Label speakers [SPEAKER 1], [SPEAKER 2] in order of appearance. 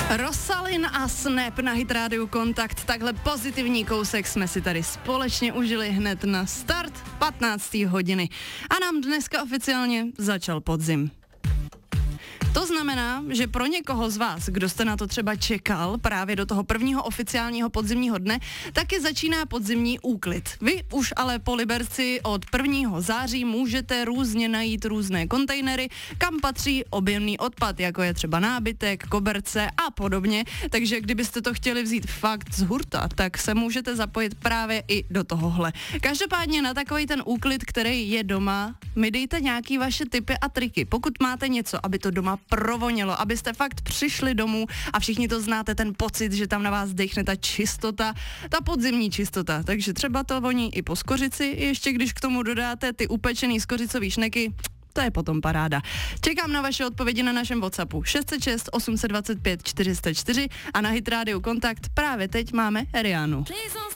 [SPEAKER 1] Rosalyn a Snap na Hit Radio Kontakt. Takhle pozitivní kousek jsme si tady společně užili hned na start 15. hodiny. A nám dneska oficiálně začal podzim. To znamená, že pro někoho z vás, kdo jste na to třeba čekal právě do toho prvního oficiálního podzimního dne, taky začíná podzimní úklid. Vy už ale po Liberci od 1. září můžete různě najít různé kontejnery, kam patří objemný odpad, jako je třeba nábytek, koberce a podobně. Takže kdybyste to chtěli vzít fakt z hurta, tak se můžete zapojit právě i do tohohle. Každopádně na takový ten úklid, který je doma, mi dejte nějaký vaše tipy a triky. Pokud máte něco, aby to doma provonělo, abyste fakt přišli domů a všichni to znáte, ten pocit, že tam na vás dechne ta čistota, ta podzimní čistota. Takže třeba to voní i po skořici, ještě když k tomu dodáte ty upečený skořicový šneky, to je potom paráda. Čekám na vaše odpovědi na našem WhatsAppu 606 825 404 a na Hit Radio Kontakt právě teď máme Rihannu.